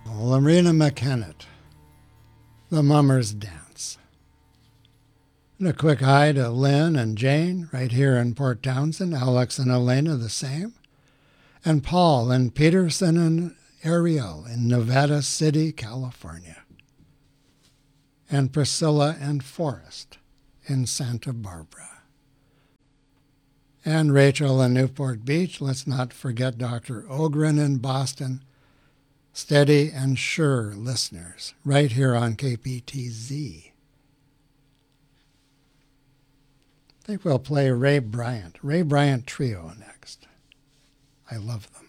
Lorena McKennitt, The Mummer's Dance. And a quick hi to Lynn and Jane right here in Port Townsend, Alex and Elena the same, and Paul and Peterson and Ariel in Nevada City, California, and Priscilla and Forrest in Santa Barbara. And Rachel in Newport Beach. Let's not forget Dr. Ogren in Boston. Steady and sure listeners right here on KPTZ. I think we'll play Ray Bryant Trio next. I love them.